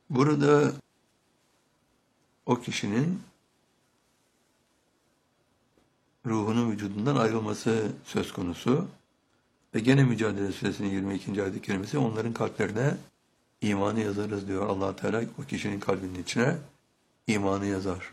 Burada o kişinin ruhunun vücudundan ayrılması söz konusu. Ve gene Mücadele Suresinin 22. ayet-i kerimesi onların kalplerine imanı yazarız diyor Allah Teala. O kişinin kalbinin içine imanı yazar.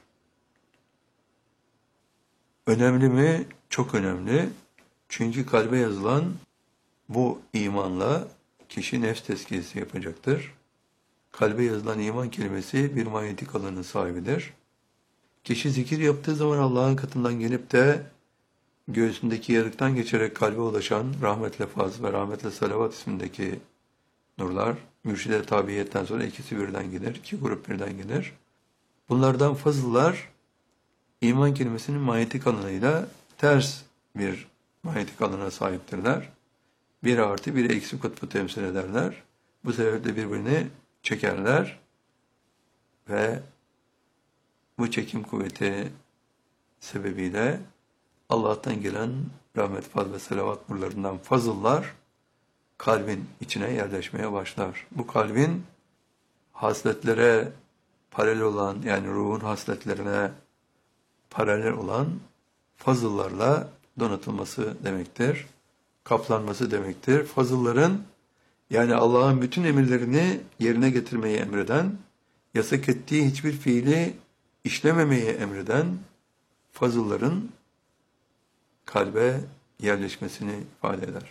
Önemli mi? Çok önemli. Çünkü kalbe yazılan bu imanla kişi nefs tezkiyesi yapacaktır. Kalbe yazılan iman kelimesi bir manyetik alanın sahibidir. Kişi zikir yaptığı zaman Allah'ın katından gelip de göğsündeki yarıktan geçerek kalbe ulaşan rahmetle faz ve rahmetle salavat ismindeki nurlar, mürşide tabiiyetten sonra ikisi birden gelir, iki grup birden gelir. Bunlardan fazıllar iman kelimesinin manyetik alanıyla ters bir manyetik alana sahiptirler. Bir artı bir eksi kutbu temsil ederler. Bu sebeple birbirini çekerler ve bu çekim kuvveti sebebiyle Allah'tan gelen rahmet, faz ve selavat nurlarından fazıllar kalbin içine yerleşmeye başlar. Bu kalbin hasletlere paralel olan, yani ruhun hasletlerine paralel olan fazıllarla donatılması demektir. Kaplanması demektir. Fazılların, yani Allah'ın bütün emirlerini yerine getirmeyi emreden, yasak ettiği hiçbir fiili işlememeyi emreden fazılların kalbe yerleşmesini ifade eder.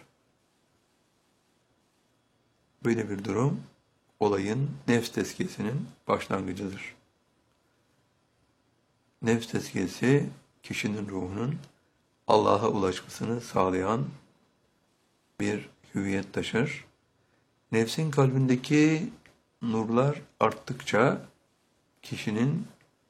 Böyle bir durum olayın nefs tezkiyesinin başlangıcıdır. Nefs tezkiyesi kişinin ruhunun Allah'a ulaşmasını sağlayan bir hüviyet taşır. Nefsin kalbindeki nurlar arttıkça kişinin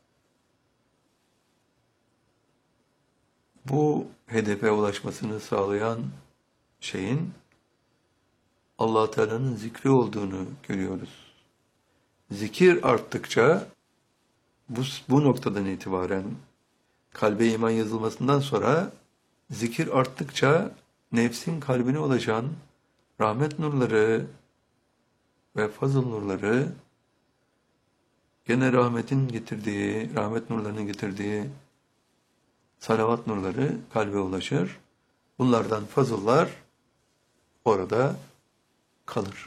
bu hedefe ulaşmasını sağlayan şeyin Allah Teala'nın zikri olduğunu görüyoruz. Zikir arttıkça bu noktadan itibaren kalbe iman yazılmasından sonra zikir arttıkça nefsin kalbine ulaşan rahmet nurları ve fazıl nurları gene rahmet nurlarının getirdiği salavat nurları kalbe ulaşır. Bunlardan fazıllar orada kalır.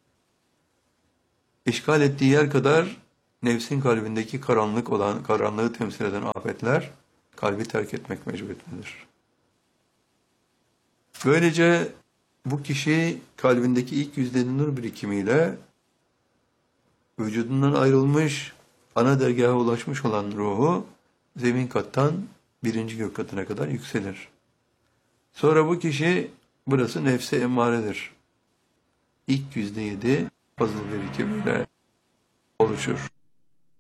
İşgal ettiği yer kadar nefsin kalbindeki karanlığı temsil eden afetler kalbi terk etmek mecburiyetindedir. Böylece bu kişi kalbindeki ilk yüzde nur birikimiyle vücudundan ayrılmış, ana dergaha ulaşmış olan ruhu zemin kattan birinci gök katına kadar yükselir. Sonra bu kişi, burası nefse emmaredir. İlk %7 fazıl birikimiyle oluşur.